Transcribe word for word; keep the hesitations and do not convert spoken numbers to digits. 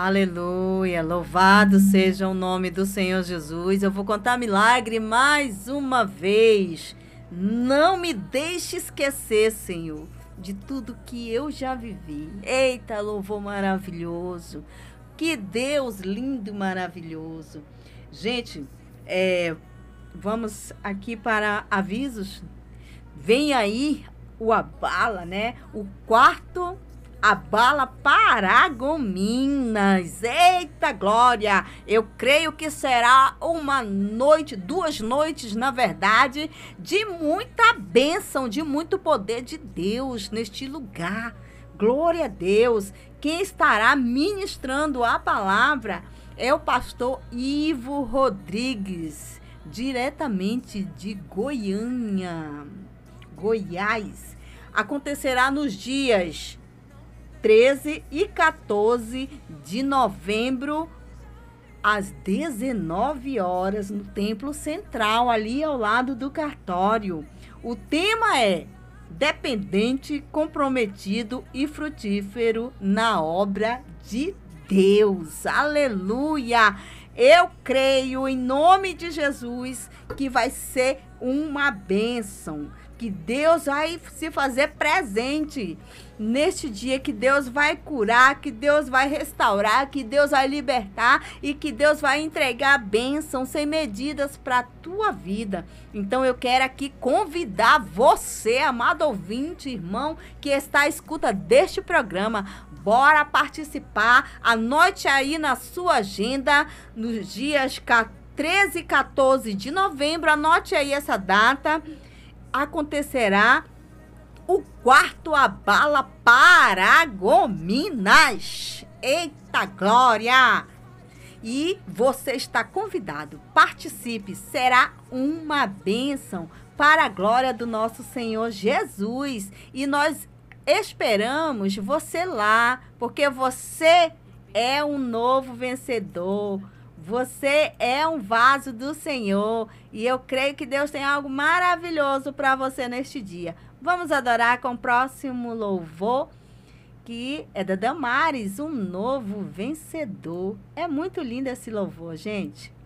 Aleluia, louvado seja o nome do Senhor Jesus. Eu vou contar milagre mais uma vez. Não me deixe esquecer, Senhor, de tudo que eu já vivi. Eita, louvor maravilhoso. Que Deus lindo e maravilhoso. Gente, é, vamos aqui para avisos. Vem aí o Abala, né? O quarto Abala Paragominas. Eita glória! Eu creio que será uma noite, duas noites, na verdade, de muita bênção, de muito poder de Deus neste lugar. Glória a Deus! Quem estará ministrando a palavra é o pastor Ivo Rodrigues, diretamente de Goiânia, Goiás. Acontecerá nos dias treze e quatorze de novembro, às dezenove horas, no Templo Central, ali ao lado do cartório. O tema é dependente, comprometido e frutífero na obra de Deus. Aleluia! Eu creio em nome de Jesus que vai ser uma bênção, que Deus vai se fazer presente neste dia, que Deus vai curar, que Deus vai restaurar, que Deus vai libertar e que Deus vai entregar bênção sem medidas para a tua vida. Então eu quero aqui convidar você, amado ouvinte, irmão, que está à escuta deste programa. Bora participar, anote aí na sua agenda, nos dias treze e quatorze de novembro, anote aí essa data. Acontecerá o quarto Abala Paragominas. Eita glória! E você está convidado, participe, será uma bênção para a glória do nosso Senhor Jesus. E nós esperamos você lá, porque você é um novo vencedor. Você é um vaso do Senhor e eu creio que Deus tem algo maravilhoso para você neste dia. Vamos adorar com o próximo louvor, que é da Damares, um novo vencedor. É muito lindo esse louvor, gente.